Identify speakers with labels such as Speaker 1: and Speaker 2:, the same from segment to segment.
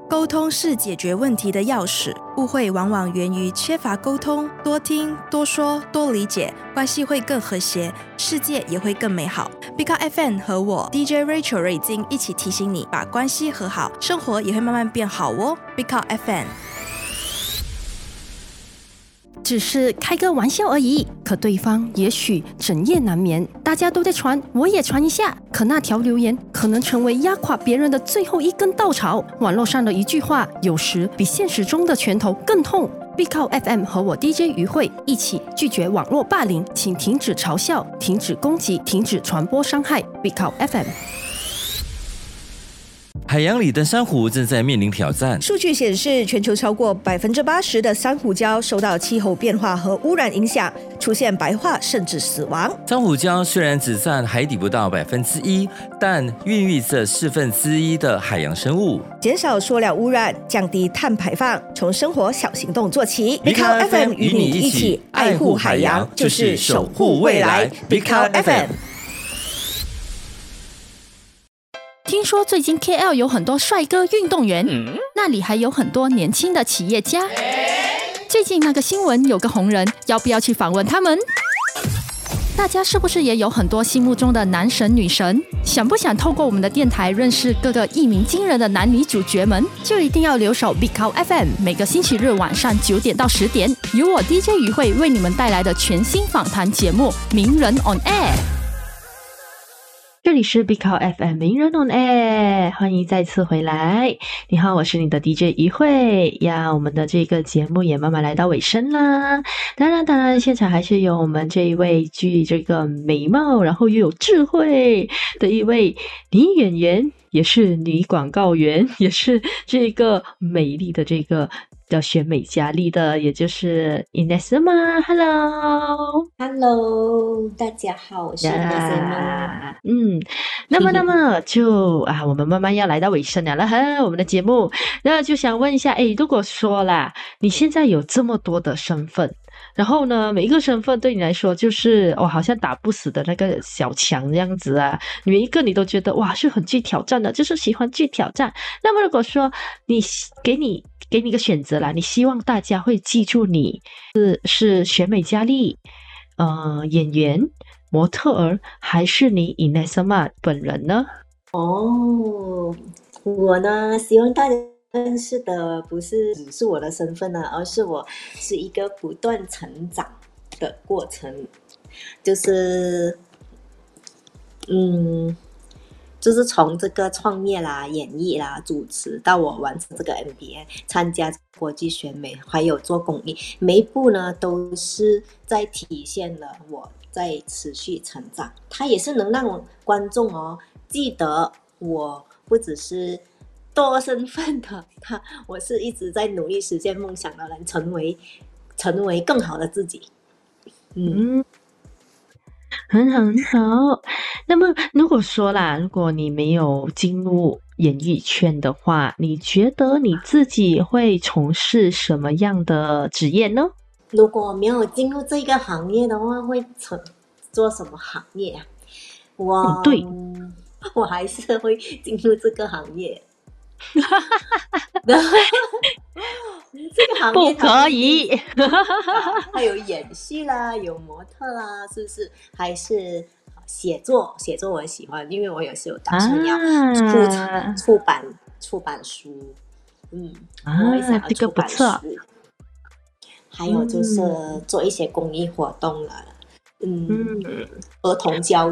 Speaker 1: 沟通是解决问题的钥匙，误会往往源于缺乏沟通，多听、多说、多理解，关系会更和谐，世界也会更美好。Big Up FM 和我 DJ Rachel 瑞金一起提醒你，把关系和好，生活也会慢慢变好哦。Big Up FM。
Speaker 2: 只是开个玩笑而已，可对方也许整夜难眠。大家都在传，我也传一下。可那条留言可能成为压垮别人的最后一根稻草。网络上的一句话，有时比现实中的拳头更痛。Big Up FM 和我 DJ 于慧一起拒绝网络霸凌，请停止嘲笑，停止攻击，停止传播伤害。Big Up FM。
Speaker 3: 海洋里的珊瑚正在面临挑战。
Speaker 4: 数据显示，全球超过80%的珊瑚礁受到气候变化和污染影响，出现白化甚至死亡。
Speaker 3: 珊瑚礁虽然只占海底不到1%，但孕育着1/4的海洋生物。
Speaker 4: 减少塑料污染，降低碳排放，从生活小行动做起。
Speaker 3: Big Up FM 与你一起爱护海洋，就是守护未来。Big Up FM。
Speaker 2: 听说最近 KL 有很多帅哥运动员，那里还有很多年轻的企业家。最近那个新闻有个红人，要不要去访问他们？大家是不是也有很多心目中的男神女神？想不想透过我们的电台认识各个一鸣惊人的男女主角们？就一定要留守 Big Up FM， 每个星期日晚上9点到10点，由我 DJ 于慧为你们带来的全新访谈节目《名人 on Air》。这里是 Big Up FM 名人 on Air， 欢迎再次回来。你好，我是你的 DJ 于慧呀。我们的这个节目也慢慢来到尾声啦。当然，现场还是有我们这一位具这个美貌，然后又有智慧的一位女演员，也是女广告员，也是这个美丽的这个要选美佳丽的，也就是 Inesema。
Speaker 5: Hello， 大家好，我是 Inesema。
Speaker 2: 那么就我们慢慢要来到尾声了哈，我们的节目。那就想问一下，如果说啦，你现在有这么多的身份，然后呢，每一个身份对你来说就是好像打不死的那个小强这样子啊，每一个你都觉得哇是很具挑战的，就是喜欢具挑战。那么如果说给你一个选择啦，你希望大家会记住你是选美佳丽、演员、模特儿，还是你 Inesema 本人呢？
Speaker 5: 我呢，希望大家认识的不是只是我的身份呢，而是我是一个不断成长的过程，就是从这个创业啦、演艺啦、主持到我完成这个 MBA、参加国际选美，还有做公益，每一步呢都是在体现了我在持续成长。它也是能让观众记得我不只是多身份的，我是一直在努力实现梦想的人，成为更好的自己。
Speaker 2: 很好。那么如果说啦，如果你没有进入演艺圈的话，你觉得你自己会从事什么样的职业呢？
Speaker 5: 如果没有进入这个行业的话，会做什么行业啊？我还是会进入这个行业。这个行业
Speaker 2: 不可以。
Speaker 5: 还有演戏啦，有模特啦，是不是？还是写作我喜欢，因为我也是有打算要出版书。我也想要出版书。这个不错。还有就是做一些公益活动了。儿童教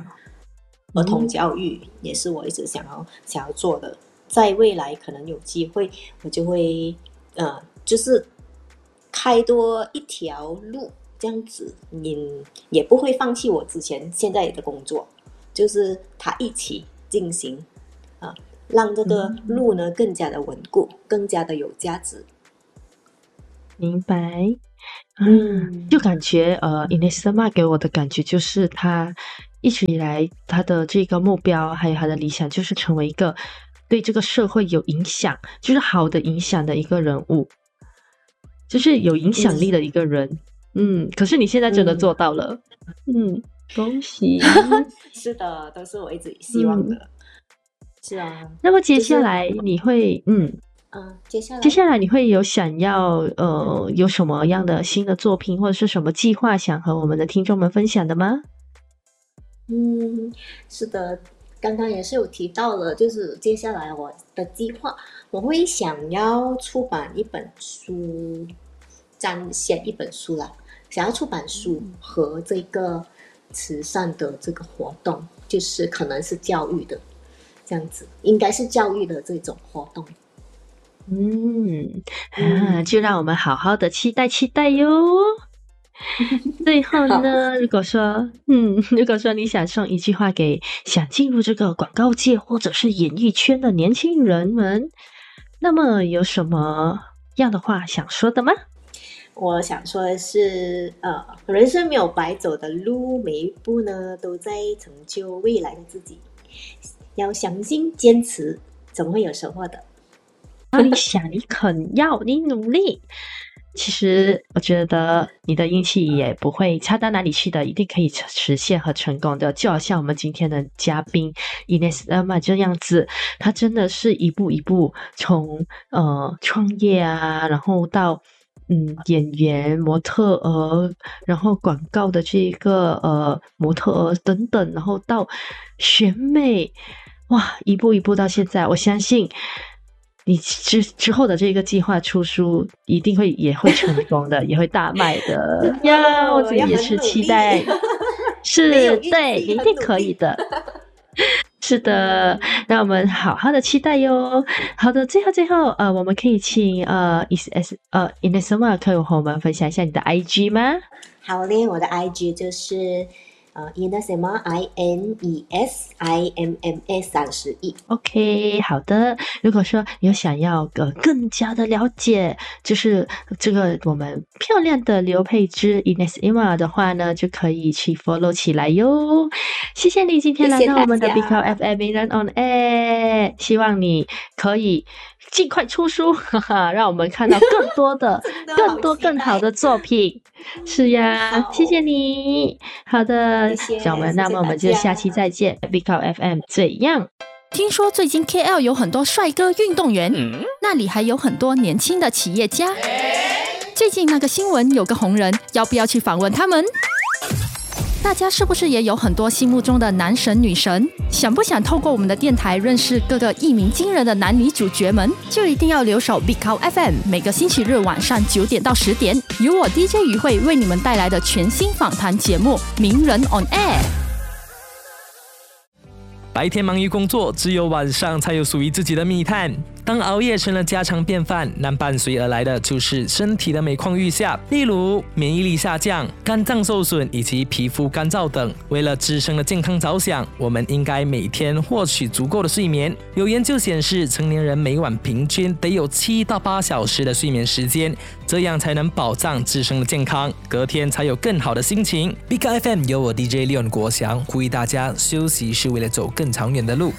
Speaker 5: 育也是我一直想要做的。在未来可能有机会，我就会就是开多一条路，这样子也不会放弃我现在的工作，就是它一起进行让这个路呢更加的稳固，更加的有价值。
Speaker 2: 明白。就感觉Inesema 给我的感觉就是他一直以来他的这个目标还有他的理想，就是成为一个对这个社会有影响，就是好的影响的一个人物，就是有影响力的一个人。可是你现在真的做到了。恭喜。
Speaker 5: 是的，都是我一直希望的。是啊。
Speaker 2: 那么接下来你会
Speaker 5: 接
Speaker 6: 下来你会有想要有什么样的新的作品或者是什么计划想和我们的听众们分享的吗？
Speaker 5: 是的，刚刚也是有提到了，就是接下来我的计划，我会想要出版一本书，写一本书啦，想要出版书和这个慈善的这个活动，就是可能是教育的这样子，应该是教育的这种活动。
Speaker 6: 就让我们好好的期待哟。最后呢，如果说你想送一句话给想进入这个广告界或者是演艺圈的年轻人们，那么有什么样的话想说的吗？
Speaker 5: 我想说的是，人生没有白走的路，每一步呢都在成就未来的自己。要相信、坚持，总会有收获的。
Speaker 6: 你想，你肯要，你努力。其实我觉得你的运气也不会差到哪里去的，一定可以实现和成功的。就好像我们今天的嘉宾 Ines Emma 这样子，他真的是一步一步从创业啊，然后到演员、模特儿，然后广告的这个模特儿等等，然后到选美，哇，一步一步到现在，我相信你之后的这个计划出书一定也会成功的，也会大卖的呀！我自己也是期待，是对，一定可以的。是的，让我们好好的期待哟。好的，最后我们可以请Ines Emma 可以和我们分享一下你的 IG 吗？
Speaker 5: 好嘞，我的 IG 就是Ines Emma INESIMMA31。
Speaker 6: OK， 好的。如果说有想要更加的了解，就是这个我们漂亮的刘佩芝 Ines Emma 的话呢，就可以去 follow 起来哟。谢谢你今天来到我们的 BIGCOW FM Run On Air， 希望你可以尽快出书，让我们看到更多的更好的作品。是呀，谢谢你。好的，那么我们就下期再见。BIGCOW FM 怎样？
Speaker 2: 听说最近 KL 有很多帅哥运动员，那里还有很多年轻的企业家。最近那个新闻有个红人，要不要去访问他们？大家是不是也有很多心目中的男神女神？想不想透过我们的电台认识各个一鸣惊人的男女主角们？就一定要留守 BIGCOW FM， 每个星期日晚上9点到10点，由我 DJ 于慧为你们带来的全新访谈节目《名人 On Air》。
Speaker 7: 白天忙于工作，只有晚上才有属于自己的密探。当熬夜成了家常便饭，那伴随而来的就是身体的每况愈下，例如免疫力下降、肝脏受损以及皮肤干燥等。为了自身的健康着想，我们应该每天获取足够的睡眠。有研究显示，成年人每晚平均得有7到8小时的睡眠时间，这样才能保障自身的健康，隔天才有更好的心情。BIGCOW FM 由我 DJ Leon 国祥呼吁大家，休息是为了走更长远的路。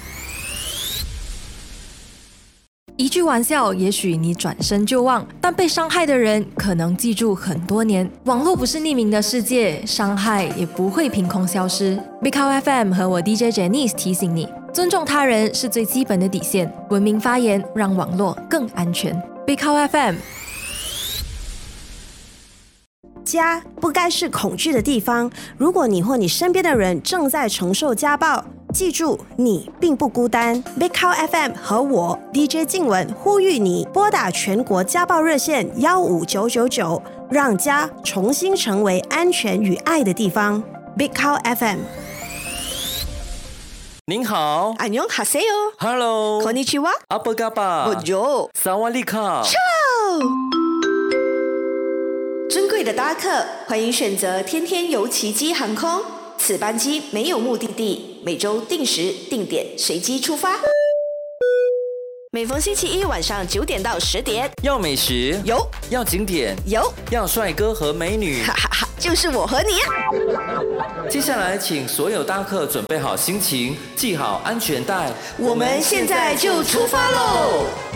Speaker 1: 一句玩笑，也许你转身就忘，但被伤害的人可能记住很多年。网络不是匿名的世界，伤害也不会凭空消失。BIGCOW FM 和我 DJ Janice 提醒你，尊重他人是最基本的底线，文明发言，让网络更安全。BIGCOW FM。
Speaker 4: 家不该是恐惧的地方。如果你或你身边的人正在承受家暴，记住你并不孤单。BIGCOW FM 和我 DJ 静雯呼吁你拨打全国家暴热线15999，让家重新成为安全与爱的地方。BIGCOW FM。
Speaker 3: 您好，
Speaker 4: 안녕하세요。
Speaker 3: Hello，
Speaker 4: konnichiwa。
Speaker 3: apa kabar？
Speaker 4: Bonjour。
Speaker 3: Sawadee-ka。
Speaker 4: 尊贵的搭客，欢迎选择天天游奇迹航空。此班机没有目的地，每周定时定点随机出发。每逢星期一晚上9点到10点，
Speaker 3: 要美食
Speaker 4: 有，
Speaker 3: 要景点
Speaker 4: 有，
Speaker 3: 要帅哥和美女，
Speaker 4: 哈哈哈，就是我和你啊！
Speaker 3: 接下来，请所有搭客准备好心情，系好安全带，
Speaker 4: 我们现在就出发喽！